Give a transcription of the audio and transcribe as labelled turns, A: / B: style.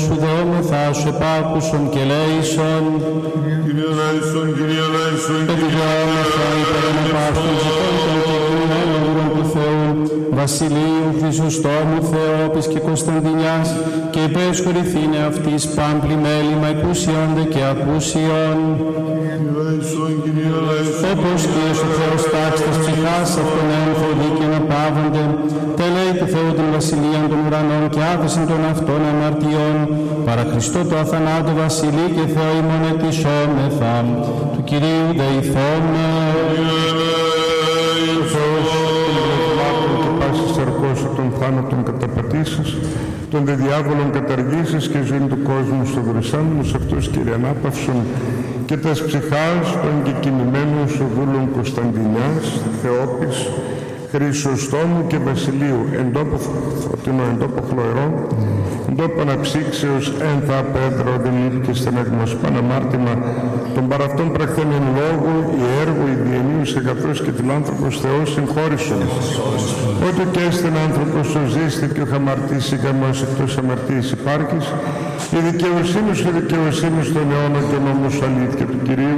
A: σου δεόμεθά σου επάκουσον και λέησον.
B: Κύριε ελέησον, Κύριε ελέησον,
A: Επιβεβαιώμεθα υπέρ αναπαύστων ζητών των Κυρίων Αναγύρων του Θεού, Βασιλείου Χρυσοστόμου Θεόπης και Κωνσταντινιάς, και υπέσχορηθήνε αυτής πάμπλη μέλημα εκούσιοντε και ακούσιον. Όπως Κύριος ο Θεός τάξης της ψυχάς αυτών έλθω δίκαια να πάβονται, τελέει του Θεού την βασιλείαν των ουρανών και άφησιν των αυτών αμαρτιών, παρά Χριστό το αθανάτο βασιλεί και Θεό ημών ετισόμεθα, του Κυρίου δεηθώμε.
B: Ο Θεός και πάσης αρκώσου των θάνατων καταπατήσεις, των δε διάβολων καταργήσεις και ζωή του κόσμου στο βρυσάμινο σε αυτούς, Κύριε, ανάπαυσον και τας ψυχάς των κεκοινημένων σου δούλων Κωνσταντινιάς, Θεόπης, Χρυσοστόμου και Βασιλείου, εν τόπο φωτεινό, εν τόπο χλωερό, εν τόπο αναψύξεως, εν θα Πέτρο, Δημήτρη και στεναγμός, παναμάρτημα των παραυτών πρακτών εν λόγω, η έργο, η διενύους εγκαθός και τηλάνθρωπος Θεός συγχώρησον. Ότου και έστεν άνθρωπος ο ζήστη και ο χαμαρτήσει γαμός εκτός αμαρτίας υπάρχεις, η δικαιοσύνη σου, η δικαιοσύνη στον αιώνα και ο νόμος αλήθεια του Κυρίου.